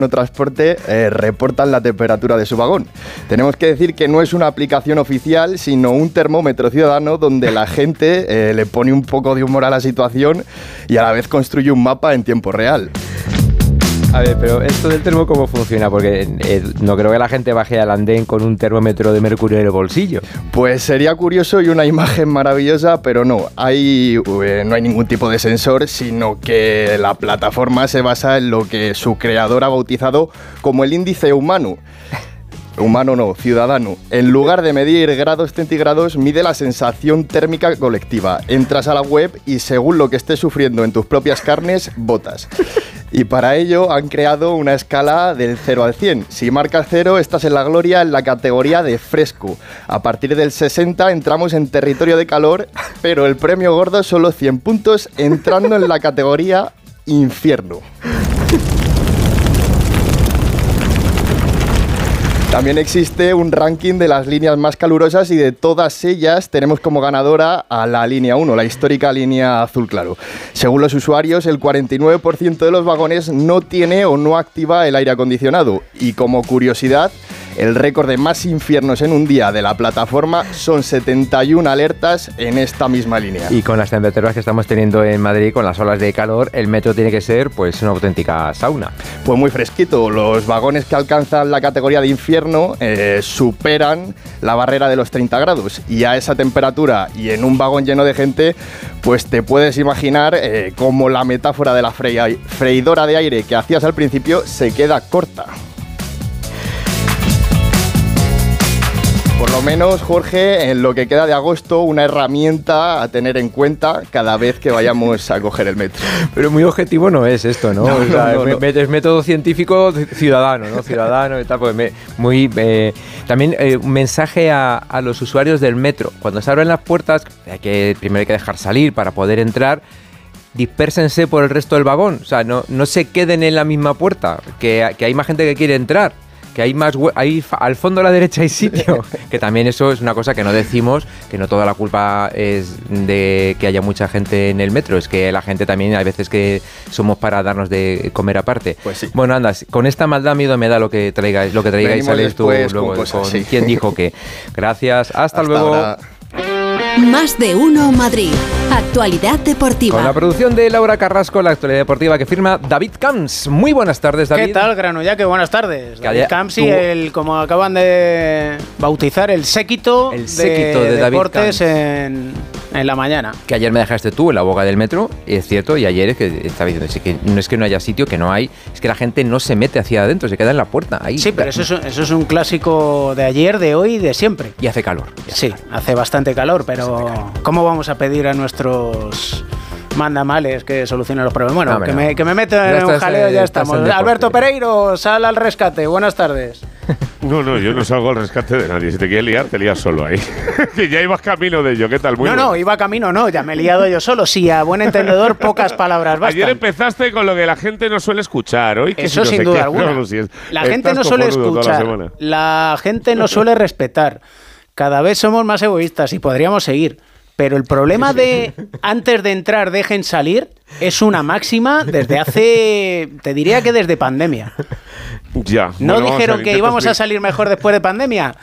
transporte reportan la temperatura de su vagón. Tenemos que decir que no es una aplicación oficial, sino un termómetro ciudadano donde la gente le pone un poco de humor a la situación y a la vez construye un mapa en tiempo real. A ver, pero esto del termo, ¿cómo funciona? Porque no creo que la gente baje al andén con un termómetro de mercurio en el bolsillo. Pues sería curioso y una imagen maravillosa, pero no hay ningún tipo de sensor, sino que la plataforma se basa en lo que su creador ha bautizado como el índice humano. Humano no, ciudadano. En lugar de medir grados centígrados, mide la sensación térmica colectiva. Entras a la web y según lo que estés sufriendo en tus propias carnes, votas. Y para ello han creado una escala del 0 al 100. Si marcas 0, estás en la gloria en la categoría de fresco. A partir del 60 entramos en territorio de calor, pero el premio gordo es solo 100 puntos, entrando en la categoría infierno. También existe un ranking de las líneas más calurosas y de todas ellas tenemos como ganadora a la línea 1, la histórica línea azul claro. Según los usuarios, el 49% de los vagones no tiene o no activa el aire acondicionado. Y como curiosidad, el récord de más infiernos en un día de la plataforma son 71 alertas en esta misma línea. Y con las temperaturas que estamos teniendo en Madrid, con las olas de calor, el metro tiene que ser pues una auténtica sauna. Pues muy fresquito. Los vagones que alcanzan la categoría de infierno superan la barrera de los 30 grados. Y a esa temperatura y en un vagón lleno de gente, pues te puedes imaginar cómo la metáfora de la freidora de aire que hacías al principio se queda corta. Por lo menos, Jorge, en lo que queda de agosto, una herramienta a tener en cuenta cada vez que vayamos a coger el metro. Pero muy objetivo no es esto, ¿no? No. Es método científico ciudadano, ¿no? Ciudadano y tal, pues también un mensaje a los usuarios del metro. Cuando se abren las puertas, primero hay que dejar salir para poder entrar. Dispérsense por el resto del vagón. O sea, no se queden en la misma puerta, que hay más gente que quiere entrar. Que hay más ahí al fondo a la derecha hay sitio, que también eso es una cosa que no decimos, que no toda la culpa es de que haya mucha gente en el metro, es que la gente también hay veces que somos para darnos de comer aparte. Pues sí. Bueno, anda, con esta maldad miedo me da lo que traigáis sales tú luego con quién dijo que. Gracias, hasta luego. Ahora. Más de uno Madrid. Actualidad deportiva. Con la producción de Laura Carrasco, la actualidad deportiva que firma David Camps. Muy buenas tardes, David. ¿Qué tal, Granullaque? Buenas tardes. David Camps y como acaban de bautizar, el séquito de deportes en la mañana. Que ayer me dejaste tú en la boca del metro, y es cierto, y ayer es que estaba diciendo que no es que no haya sitio, que no hay, es que la gente no se mete hacia adentro, se queda en la puerta. Ahí. Sí, pero eso es un clásico de ayer, de hoy y de siempre. Y hace calor. Sí, hace bastante calor, pero ¿cómo vamos a pedir a nuestros mandamales que solucionen los problemas? Bueno, que me meto en un jaleo, ya estamos. Alberto Pereiro, sal al rescate. Buenas tardes. No, yo no salgo al rescate de nadie. Si te quieres liar, te lías solo ahí. Que ya ibas camino de ello. ¿Qué tal? Iba camino, ya me he liado yo solo. Sí, a buen entendedor, pocas palabras bastan. Ayer empezaste con lo que la gente no suele escuchar. Hoy que eso sin duda alguna. La gente no suele escuchar. La gente no suele respetar. Cada vez somos más egoístas y podríamos seguir. Pero el problema de antes de entrar dejen salir es una máxima desde hace, te diría que desde pandemia. Ya. ¿No dijeron que íbamos a salir mejor después de pandemia?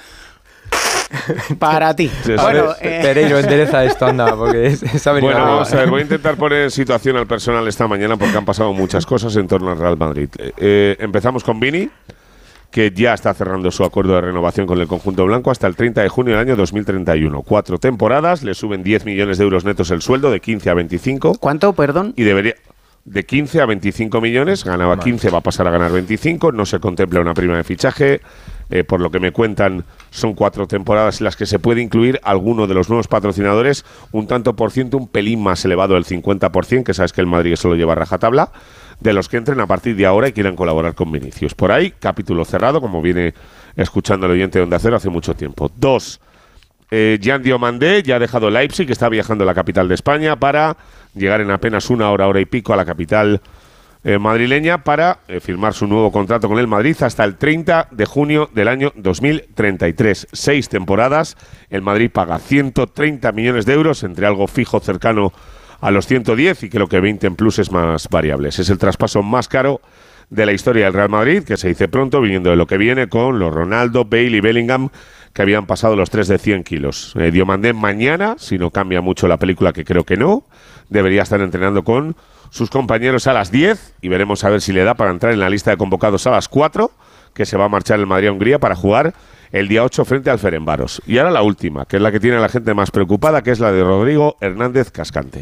Para ti. Sí, bueno, Pereiro, endereza esto, anda, porque bueno, vamos a ver, voy a intentar poner en situación al personal esta mañana porque han pasado muchas cosas en torno al Real Madrid. Empezamos con Vini, que ya está cerrando su acuerdo de renovación con el conjunto blanco hasta el 30 de junio del año 2031. 4 temporadas, le suben 10 millones de euros netos el sueldo, de 15 a 25. ¿Cuánto, perdón? Y debería... De 15 a 25 millones, ganaba 15, va a pasar a ganar 25, no se contempla una prima de fichaje, por lo que me cuentan son 4 temporadas en las que se puede incluir alguno de los nuevos patrocinadores, un tanto por ciento, un pelín más elevado del 50%, que sabes que el Madrid solo lleva rajatabla, de los que entren a partir de ahora y quieran colaborar con Vinicius. Por ahí, capítulo cerrado, como viene escuchando el oyente de Onda Cero hace mucho tiempo. 2. Jan Diomandé ya ha dejado Leipzig, que está viajando a la capital de España para llegar en apenas una hora y pico a la capital madrileña para firmar su nuevo contrato con el Madrid hasta el 30 de junio del año 2033. 6 temporadas, el Madrid paga 130 millones de euros, entre algo fijo cercano a los 110 y creo que 20 en pluses más variables. Es el traspaso más caro de la historia del Real Madrid, que se dice pronto, viniendo de lo que viene con los Ronaldo, Bale y Bellingham, que habían pasado los 3 de 100 kilos. Diomandé mañana, si no cambia mucho la película, que creo que no, debería estar entrenando con sus compañeros a las 10 y veremos a ver si le da para entrar en la lista de convocados a las 4, que se va a marchar el Madrid a Hungría para jugar el día 8 frente al Ferencváros. Y ahora la última, que es la que tiene a la gente más preocupada, que es la de Rodrigo Hernández Cascante.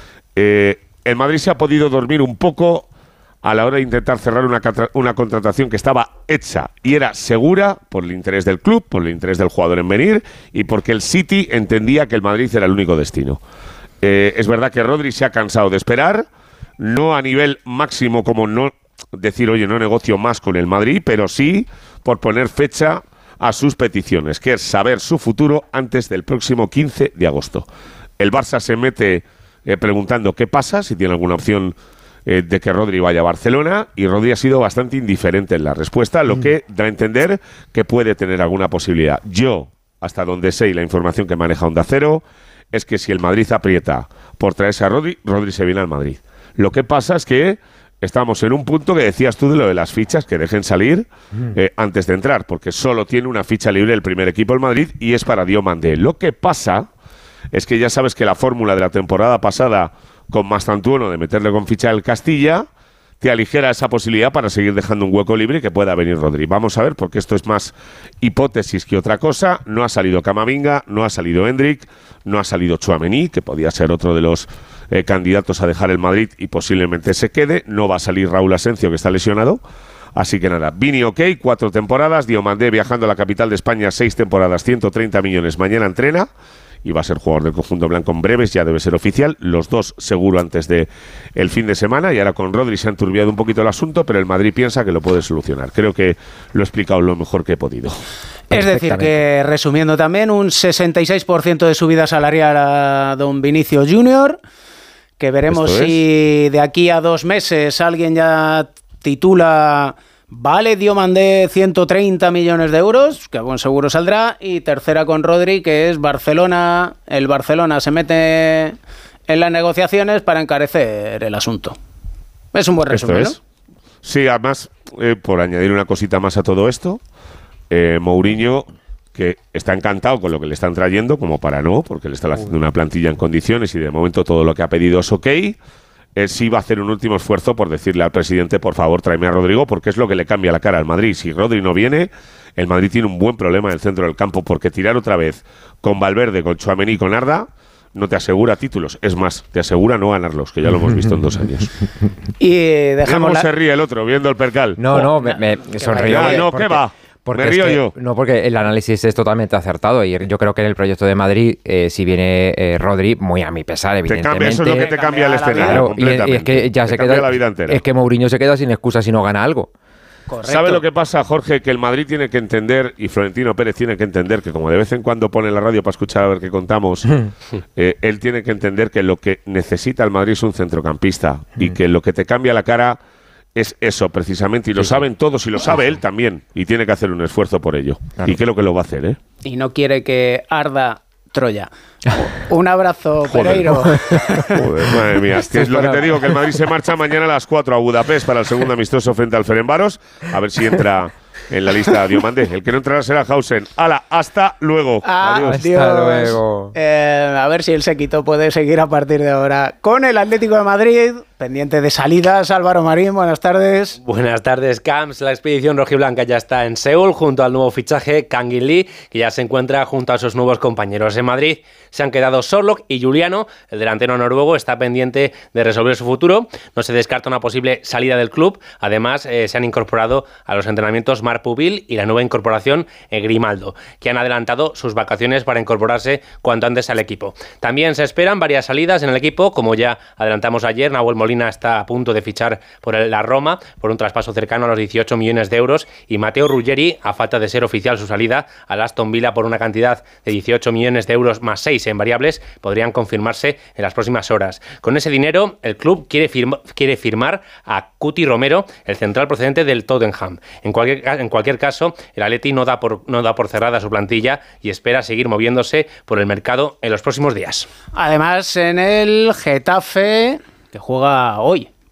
El Madrid se ha podido dormir un poco a la hora de intentar cerrar una contratación que estaba hecha y era segura por el interés del club, por el interés del jugador en venir y porque el City entendía que el Madrid era el único destino. Es verdad que Rodri se ha cansado de esperar, no a nivel máximo como no decir, oye, no negocio más con el Madrid, pero sí por poner fecha a sus peticiones, que es saber su futuro antes del próximo 15 de agosto. El Barça se mete preguntando qué pasa, si tiene alguna opción de que Rodri vaya a Barcelona, y Rodri ha sido bastante indiferente en la respuesta, lo que da a entender que puede tener alguna posibilidad. Yo, hasta donde sé y la información que maneja Onda Cero, es que si el Madrid aprieta por traerse a Rodri, Rodri se viene al Madrid. Lo que pasa es que estamos en un punto que decías tú de lo de las fichas, que dejen salir antes de entrar, porque solo tiene una ficha libre el primer equipo el Madrid y es para Diomandé. Lo que pasa es que ya sabes que la fórmula de la temporada pasada con Mastantuono de meterle con ficha del Castilla te aligera esa posibilidad para seguir dejando un hueco libre y que pueda venir Rodri. Vamos a ver, porque esto es más hipótesis que otra cosa. No ha salido Camavinga, no ha salido Endrick, no ha salido Tchouaméni, que podía ser otro de los candidatos a dejar el Madrid y posiblemente se quede. No va a salir Raúl Asencio, que está lesionado. Así que nada, Vini ok, 4 temporadas, Diomandé viajando a la capital de España, 6 temporadas, 130 millones, mañana entrena y va a ser jugador del conjunto blanco en breves, ya debe ser oficial, los dos seguro antes de el fin de semana, y ahora con Rodri se ha enturbiado un poquito el asunto, pero el Madrid piensa que lo puede solucionar. Creo que lo he explicado lo mejor que he podido. Es decir, que resumiendo también, un 66% de subida salarial a don Vinicio Junior, que veremos si de aquí a 2 meses alguien ya titula vale Diomandé 130 millones de euros, que buen seguro saldrá, y tercera con Rodri, que es Barcelona. El Barcelona se mete en las negociaciones para encarecer el asunto. Es un buen resumen, ¿no? Sí, además, por añadir una cosita más a todo esto, Mourinho, que está encantado con lo que le están trayendo, como para no, porque le están haciendo una plantilla en condiciones y de momento todo lo que ha pedido es ok. Él sí va a hacer un último esfuerzo por decirle al presidente, por favor, tráeme a Rodrigo, porque es lo que le cambia la cara al Madrid. Si Rodri no viene, el Madrid tiene un buen problema en el centro del campo, porque tirar otra vez con Valverde, con Tchouaméni y con Arda no te asegura títulos. Es más, te asegura no ganarlos, que ya lo hemos visto en 2 años. Y dejamos ¿Cómo se ríe el otro viendo el percal? No, me sonrío. ¿Qué va? Me río yo. No, porque el análisis es totalmente acertado y yo creo que en el proyecto de Madrid, si viene Rodri, muy a mi pesar, evidentemente. Eso es lo que te cambia el escenario. Claro, y es que ya se queda, la vida entera. Es que Mourinho se queda sin excusa si no gana algo. Correcto. ¿Sabe lo que pasa, Jorge? Que el Madrid tiene que entender, y Florentino Pérez tiene que entender, que como de vez en cuando pone la radio para escuchar a ver qué contamos, él tiene que entender que lo que necesita el Madrid es un centrocampista y que lo que te cambia la cara es eso, precisamente, y lo saben todos, y lo sabe él también, y tiene que hacer un esfuerzo por ello. Claro. Y creo que lo va a hacer, ¿eh? Y no quiere que arda Troya. Un abrazo, Pereiro. Joder, madre mía. Es lo que te digo, que el Madrid se marcha mañana a las 4 a Budapest para el segundo amistoso frente al Ferencváros. A ver si entra en la lista Diomandé. El que no entrará será Hausen. ¡Hala! ¡Hasta luego! Adiós. Hasta luego. A ver si el séquito puede seguir a partir de ahora con el Atlético de Madrid. Pendiente de salidas, Álvaro Marín, buenas tardes. Buenas tardes, Camps. La expedición rojiblanca ya está en Seúl junto al nuevo fichaje Kangin Lee, que ya se encuentra junto a sus nuevos compañeros. En Madrid se han quedado Sorloth y Juliano. El delantero noruego está pendiente de resolver su futuro. No se descarta una posible salida del club. Además, se han incorporado a los entrenamientos Marc Pubil y la nueva incorporación Grimaldo, que han adelantado sus vacaciones para incorporarse cuanto antes al equipo. También se esperan varias salidas en el equipo, como ya adelantamos ayer. Nahuel Molina está a punto de fichar por la Roma por un traspaso cercano a los 18 millones de euros y Matteo Ruggeri, a falta de ser oficial su salida al Aston Villa por una cantidad de 18 millones de euros más 6 en variables, podrían confirmarse en las próximas horas. Con ese dinero, el club quiere firmar a Cuti Romero, el central procedente del Tottenham. En cualquier caso, el Atleti no da por cerrada su plantilla y espera seguir moviéndose por el mercado en los próximos días. Además, en el Getafe, que juega hoy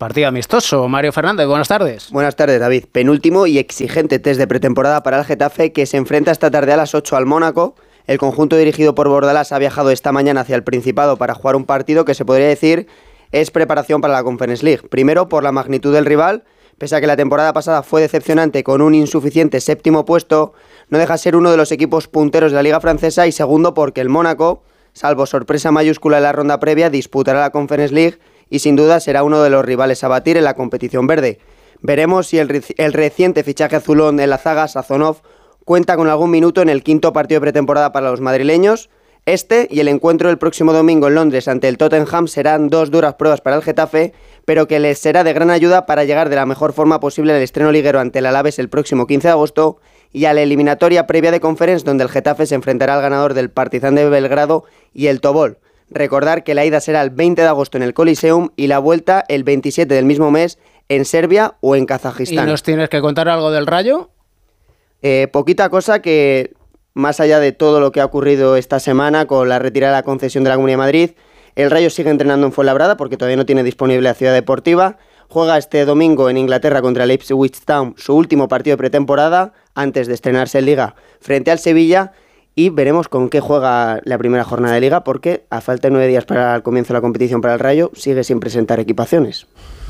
partido amistoso. Mario Fernández, buenas tardes. Buenas tardes, David. Penúltimo y exigente test de pretemporada para el Getafe, que se enfrenta esta tarde a las 8 al Mónaco. El conjunto dirigido por Bordalás ha viajado esta mañana hacia el Principado para jugar un partido que se podría decir es preparación para la Conference League. Primero, por la magnitud del rival. Pese a que la temporada pasada fue decepcionante con un insuficiente 7º puesto, no deja de ser uno de los equipos punteros de la Liga Francesa, y segundo porque el Mónaco, salvo sorpresa mayúscula en la ronda previa, disputará la Conference League y sin duda será uno de los rivales a batir en la competición verde. Veremos si el reciente fichaje azulón en la zaga, Sazonov, cuenta con algún minuto en el 5º partido de pretemporada para los madrileños. Este y el encuentro del próximo domingo en Londres ante el Tottenham serán 2 duras pruebas para el Getafe, pero que les será de gran ayuda para llegar de la mejor forma posible al estreno liguero ante el Alavés el próximo 15 de agosto y a la eliminatoria previa de Conference, donde el Getafe se enfrentará al ganador del Partizan de Belgrado y el Tobol. Recordar que la ida será el 20 de agosto en el Coliseum y la vuelta el 27 del mismo mes en Serbia o en Kazajistán. ¿Y nos tienes que contar algo del Rayo? Poquita cosa, que más allá de todo lo que ha ocurrido esta semana con la retirada de la concesión de la Comunidad de Madrid, el Rayo sigue entrenando en Fuenlabrada porque todavía no tiene disponible la Ciudad Deportiva. Juega este domingo en Inglaterra contra el Ipswich Town, su último partido de pretemporada, antes de estrenarse en Liga frente al Sevilla, y veremos con qué juega la primera jornada de Liga, porque a falta de 9 días para el comienzo de la competición para el Rayo, sigue sin presentar equipaciones.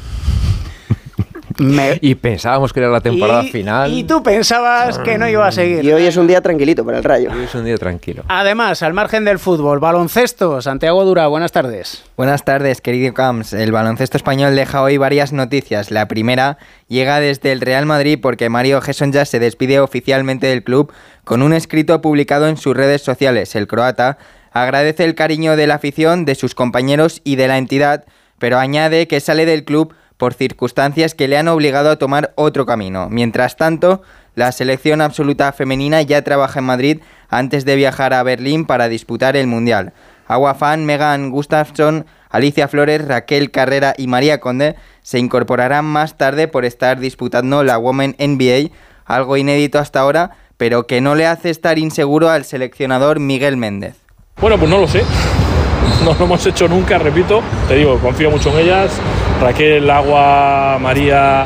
Y pensábamos que era la temporada final. Y tú pensabas que no iba a seguir. Y hoy es un día tranquilito para el Rayo. Hoy es un día tranquilo. Además, al margen del fútbol, baloncesto. Santiago Dura, buenas tardes. Buenas tardes, querido Camps. El baloncesto español deja hoy varias noticias. La primera llega desde el Real Madrid porque Mario Hesonja se despide oficialmente del club con un escrito publicado en sus redes sociales. El croata agradece el cariño de la afición, de sus compañeros y de la entidad, pero añade que sale del club por circunstancias que le han obligado a tomar otro camino. Mientras tanto, la selección absoluta femenina ya trabaja en Madrid antes de viajar a Berlín para disputar el Mundial. Agua Fan, Megan Gustafsson, Alicia Flores, Raquel Carrera y María Conde se incorporarán más tarde por estar disputando la Women NBA, algo inédito hasta ahora, pero que no le hace estar inseguro al seleccionador Miguel Méndez. Bueno, pues no lo sé. No lo hemos hecho nunca, repito. Te digo, confío mucho en ellas. Raquel, Agua, María,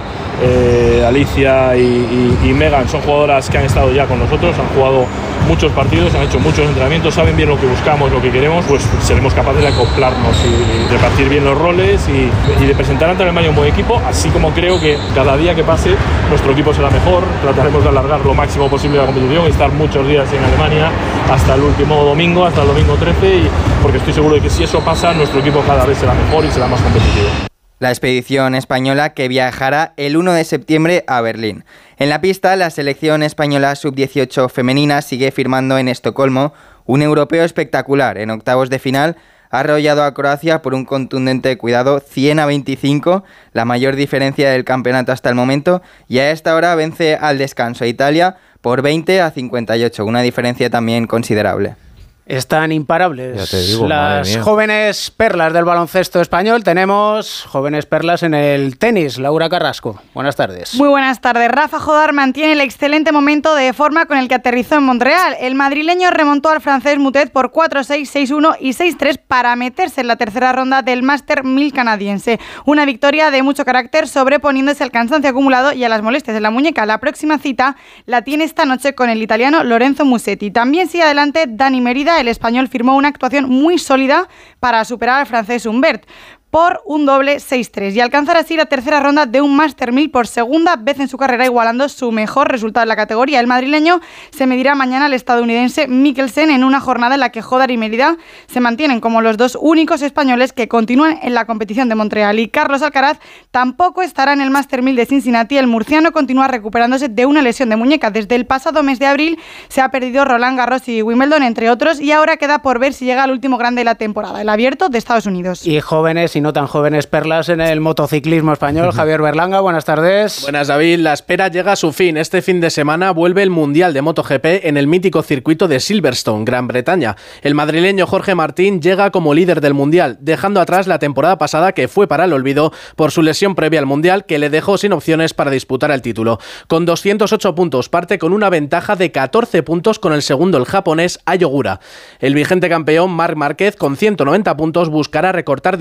Alicia y Megan son jugadoras que han estado ya con nosotros, han jugado muchos partidos, han hecho muchos entrenamientos, saben bien lo que buscamos, lo que queremos, pues seremos capaces de acoplarnos y repartir bien los roles y de presentar ante Alemania un buen equipo, así como creo que cada día que pase nuestro equipo será mejor. Trataremos de alargar lo máximo posible la competición y estar muchos días en Alemania hasta el último domingo, hasta el domingo 13, porque estoy seguro de que si eso pasa, nuestro equipo cada vez será mejor y será más competitivo. La expedición española que viajará el 1 de septiembre a Berlín. En la pista, la selección española sub-18 femenina sigue firmando en Estocolmo un europeo espectacular. En octavos de final ha arrollado a Croacia por un contundente, cuidado, 100-25, la mayor diferencia del campeonato hasta el momento, y a esta hora vence al descanso a Italia por 20-58, una diferencia también considerable. Están imparables las jóvenes perlas del baloncesto español. Tenemos jóvenes perlas en el tenis. Laura Carrasco, buenas tardes. Muy buenas tardes. Rafa Jodar mantiene el excelente momento de forma con el que aterrizó en Montreal. El madrileño remontó al francés Mutet por 4-6, 6-1 y 6-3 para meterse en la tercera ronda del Master 1000 canadiense. Una victoria de mucho carácter, sobreponiéndose al cansancio acumulado y a las molestias de la muñeca. La próxima cita la tiene esta noche con el italiano Lorenzo Musetti. También sigue adelante Dani Mérida. El español firmó una actuación muy sólida para superar al francés Humbert por un doble 6-3 y alcanzar así la tercera ronda de un Master 1000 por segunda vez en su carrera, igualando su mejor resultado en la categoría. El madrileño se medirá mañana al estadounidense Mikkelsen en una jornada en la que Jodar y Mérida se mantienen como los dos únicos españoles que continúan en la competición de Montreal. Y Carlos Alcaraz tampoco estará en el Master 1000 de Cincinnati. El murciano continúa recuperándose de una lesión de muñeca. Desde el pasado mes de abril se ha perdido Roland Garros y Wimbledon, entre otros, y ahora queda por ver si llega al último grande de la temporada, el Abierto de Estados Unidos. Y jóvenes y no tan jóvenes perlas en el motociclismo español. Javier Berlanga, buenas tardes. Buenas, David. La espera llega a su fin. Este fin de semana vuelve el Mundial de MotoGP en el mítico circuito de Silverstone, Gran Bretaña. El madrileño Jorge Martín llega como líder del Mundial, dejando atrás la temporada pasada que fue para el olvido por su lesión previa al Mundial, que le dejó sin opciones para disputar el título. Con 208 puntos, parte con una ventaja de 14 puntos con el segundo, el japonés Ai Ogura. El vigente campeón Marc Márquez, con 190 puntos, buscará recortar distancia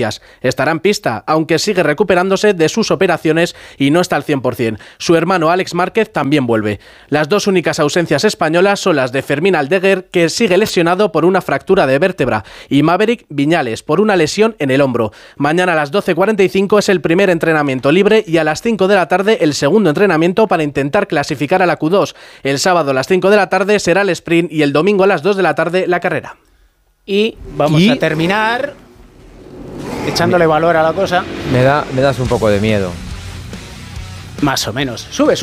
días. Estará en pista, aunque sigue recuperándose de sus operaciones y no está al 100%. Su hermano Alex Márquez también vuelve. Las dos únicas ausencias españolas son las de Fermín Aldeguer, que sigue lesionado por una fractura de vértebra, y Maverick Viñales, por una lesión en el hombro. Mañana a las 12:45 es el primer entrenamiento libre y a las 5 de la tarde el segundo entrenamiento para intentar clasificar a la Q2. El sábado a las 5 de la tarde será el sprint y el domingo a las 2 de la tarde la carrera. Y vamos a terminar echándole valor a la cosa. Me das un poco de miedo. Más o menos. Sube.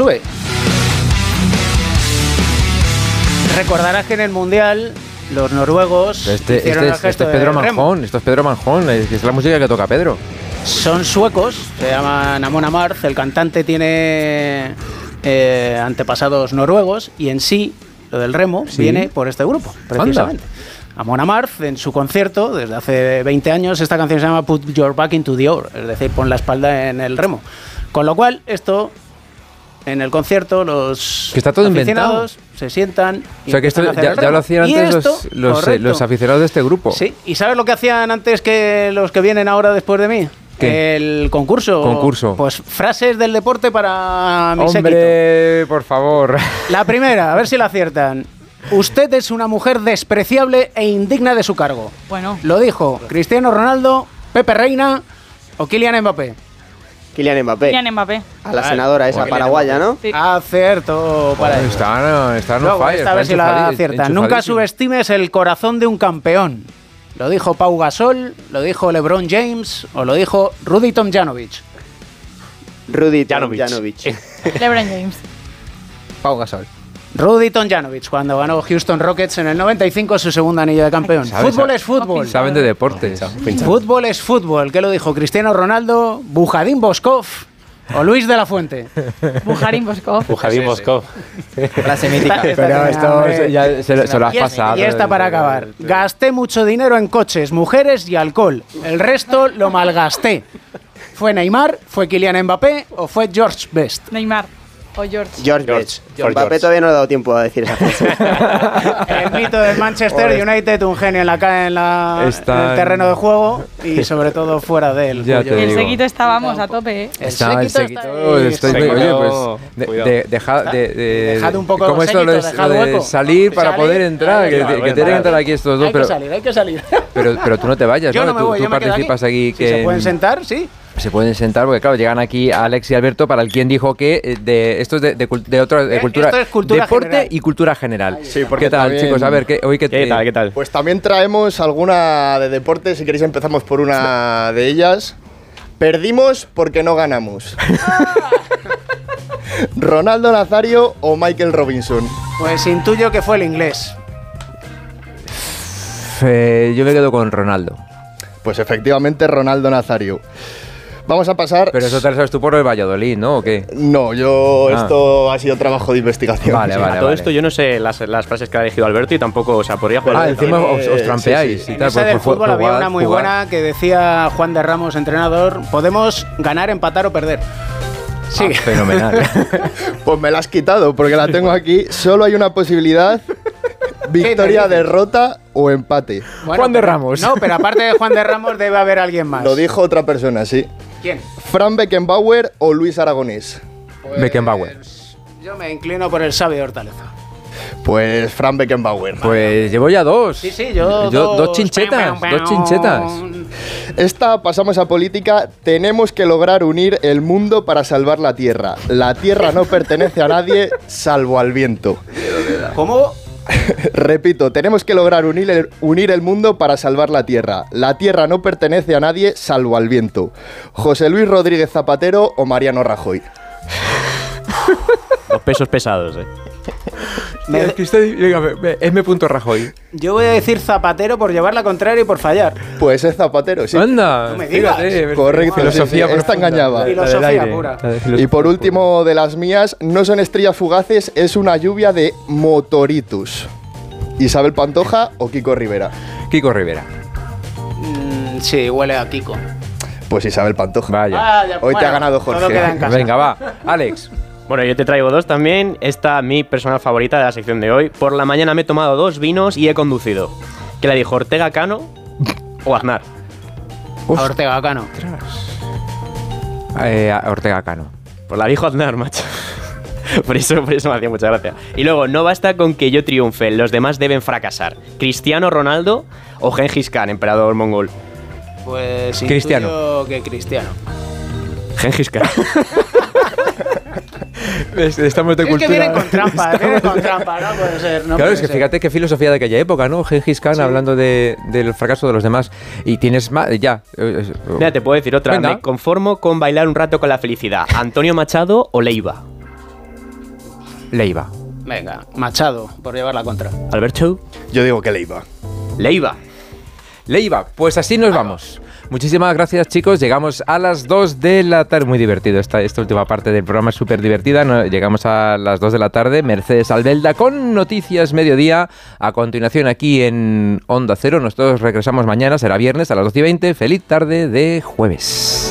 Recordarás que en el Mundial los noruegos hicieron el gesto Pedro de remo. Manjón, esto es Pedro Manjón, es la música que toca Pedro. Son suecos, se llaman Amon Amarth, el cantante tiene antepasados noruegos y en sí lo del remo viene por este grupo, precisamente. Amon Amarth, en su concierto, desde hace 20 años, esta canción se llama Put Your Back into the Oar, es decir, pon la espalda en el remo. Con lo cual, esto, en el concierto, los que está todo aficionados se sientan y o sea que esto ya lo hacían antes los aficionados de este grupo. Sí, ¿y sabes lo que hacían antes que los que vienen ahora después de mí? ¿Qué? El concurso. Pues frases del deporte para mi séquito. Hombre, por favor. La primera, a ver si la aciertan. Usted es una mujer despreciable e indigna de su cargo. Bueno. Lo dijo Cristiano Ronaldo, Pepe Reina o Kylian Mbappé. Kylian Mbappé. A la senadora esa paraguaya, ¿no? Sí. Acierto para él. Está no falla. Esta vez si la aciertan. Nunca subestimes el corazón de un campeón. Lo dijo Pau Gasol, lo dijo LeBron James o lo dijo Rudy Tomjanovic. Rudy Tomjanovic. LeBron James. Pau Gasol. Rudy Tomjanovic, cuando ganó Houston Rockets en el 95 su segundo anillo de campeón. Fútbol es fútbol. Saben de deportes. Fútbol es fútbol. ¿Qué lo dijo Cristiano Ronaldo, Bujadín Boskov o Luis de la Fuente? Bujarín Boskov. Frase mítica. Pero esto ya se lo has pasado. Y esta para acabar. Gasté mucho dinero en coches, mujeres y alcohol. El resto lo malgasté. ¿Fue Neymar, fue Kylian Mbappé o fue George Best? Neymar. O George Best. Mbappé todavía no le ha dado tiempo a decir esa frase. El mito del Manchester United, un genio en el terreno de juego y sobre todo fuera de él. El séquito estábamos a tope, ¿eh? El séquito dejad un poco ¿cómo esto de salir para poder entrar? Que tienen que entrar aquí estos dos. Hay que salir. Pero tú no te vayas, ¿no? Tú participas aquí. ¿Se pueden sentar? Sí. Se pueden sentar porque, claro, llegan aquí Alex y Alberto, para el quien dijo que esto es de cultura, deporte general. Y cultura general. Sí, ¿Qué tal, también, chicos? A ver, ¿qué tal? Pues también traemos alguna de deporte, si queréis empezamos por una de ellas. Perdimos porque no ganamos. ¿Ronaldo Nazario o Michael Robinson? Pues intuyo que fue el inglés. Yo me quedo con Ronaldo. Pues efectivamente Ronaldo Nazario. Vamos a pasar... Pero eso te lo sabes tú por el Valladolid, ¿no? ¿O qué? No, esto ha sido trabajo de investigación. Vale. Todo esto yo no sé las frases que ha elegido Alberto y tampoco, o sea, podría jugar... encima os trampeáis y tal. En del fútbol había una muy buena que decía Juan de Ramos, entrenador, podemos ganar, empatar o perder. Sí. Fenomenal. Pues me la has quitado porque la tengo aquí. Solo hay una posibilidad... Victoria, derrota o empate. Bueno, Juan de Ramos. No, pero aparte de Juan de Ramos debe haber alguien más. Lo dijo otra persona, sí. ¿Quién? Fran Beckenbauer o Luis Aragonés. Pues Beckenbauer. Yo me inclino por el sabio de Hortaleza. Pues Fran Beckenbauer. Pues llevo ya dos. Sí, yo dos chinchetas. Esta, pasamos a política. Tenemos que lograr unir el mundo para salvar la Tierra. La Tierra no pertenece a nadie, salvo al viento. ¿Cómo? Repito, tenemos que lograr unir el mundo para salvar la Tierra. La Tierra no pertenece a nadie, salvo al viento. José Luis Rodríguez Zapatero o Mariano Rajoy. Los pesos pesados, M. Rajoy. Yo voy a decir Zapatero por llevar la contraria y por fallar. Pues es Zapatero, sí. Anda, no me digas. Correcto, filosofía sí. Esta engañaba. Filosofía pura. Y por último de las mías, no son estrellas fugaces, es una lluvia de motoritus. ¿Isabel Pantoja o Kiko Rivera? Kiko Rivera. Sí, huele a Kiko. Pues Isabel Pantoja. Vaya. Hoy te ha ganado Jorge. Venga, va. Alex. Bueno, yo te traigo dos también. Esta mi personal favorita de la sección de hoy. Por la mañana me he tomado 2 vinos y he conducido. ¿Qué le dijo, Ortega Cano o Aznar? A Ortega Cano. A Ortega Cano. Por la dijo Aznar, macho. Por eso me hacía mucha gracia. Y luego, no basta con que yo triunfe, los demás deben fracasar. ¿Cristiano Ronaldo o Gengis Khan, emperador mongol? Pues Cristiano. Que Cristiano. Gengis Khan. Estamos de cultura. Es que vienen con trampa, no puede ser. Claro, es que fíjate qué filosofía de aquella época, ¿no? Gengis Khan hablando del fracaso de los demás. Y tienes más, ya. Mira, te puedo decir otra. Venga. Me conformo con bailar un rato con la felicidad. ¿Antonio Machado o Leiva? Leiva. Venga, Machado, por llevar la contra. ¿Alberto? Yo digo que Leiva. Leiva, pues así nos vamos. Muchísimas gracias, chicos. Llegamos a las 2 de la tarde. Muy divertido esta última parte del programa, es súper divertida. Llegamos a las 2 de la tarde. Mercedes Albelda con Noticias Mediodía. A continuación aquí en Onda Cero. Nosotros regresamos mañana, será viernes a las 12:20. Feliz tarde de jueves.